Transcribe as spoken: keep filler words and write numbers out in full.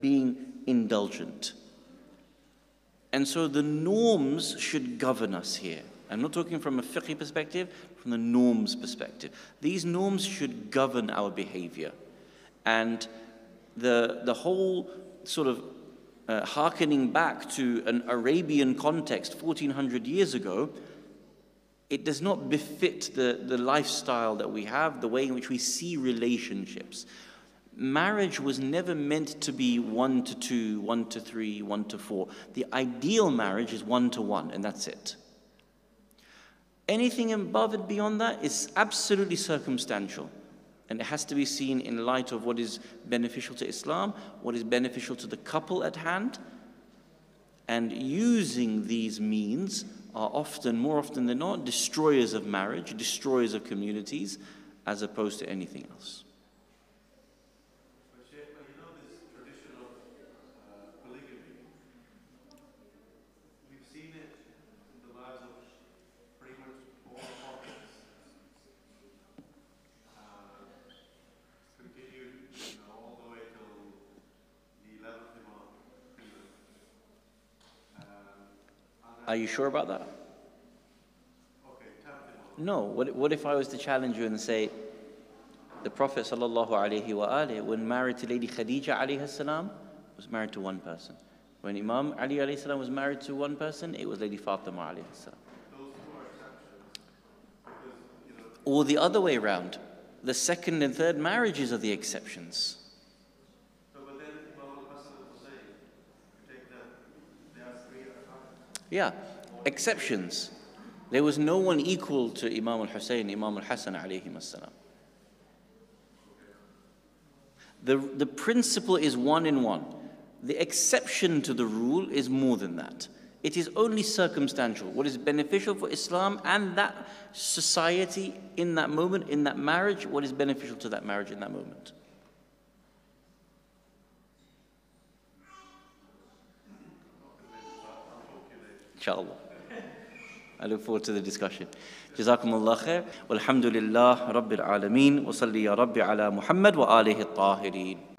being indulgent. And so the norms should govern us here. I'm not talking from a fiqh perspective, from the norms perspective. These norms should govern our behavior. And the, the whole sort of uh, hearkening back to an Arabian context fourteen hundred years ago, it does not befit the, the lifestyle that we have, the way in which we see relationships. Marriage was never meant to be one to two, one to three, one to four. The ideal marriage is one to one, and that's it. Anything above and beyond that is absolutely circumstantial. And it has to be seen in light of what is beneficial to Islam, what is beneficial to the couple at hand. And using these means are often, more often than not, destroyers of marriage, destroyers of communities, as opposed to anything else. But Sheikh, you know this tradition of uh, polygamy, we've seen it in the lives of pretty much all prophets. Uh, continued, you know, all the way till the eleventh Imam. Uh, Are you sure about that? Okay, tenth Imam. No. What, what if I was to challenge you and say, the Prophet sallallahu alaihi wa alihi, when married to Lady Khadija alayhi salam, was married to one person. When Imam Ali alayhi salam was married to one person, it was Lady Fatima alayhi salam. Those two are exceptions. Because, you know, Or the other way around, the second and third marriages are the exceptions. so but then Imam al-Hasan and Hussein, you take them, they have three at a time. Yeah, exceptions. There was no one equal to Imam al-Hussein, Imam al-Hasan alayhim as-salam. The, the principle is one in one. The exception to the rule is more than that. It is only circumstantial. What is beneficial for Islam and that society in that moment, in that marriage, what is beneficial to that marriage in that moment. Inshallah. I look forward to the discussion. Jazakumullah khair. Walhamdulillah Rabbil Alameen. Wa salli ya Rabbi ala Muhammad wa alihi at-tahirin.